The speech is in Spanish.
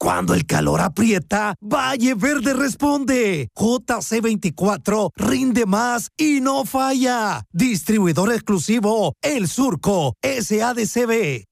Cuando el calor aprieta, Valle Verde responde. JC24 rinde más y no falla. Distribuidor exclusivo El Surco, SADCB.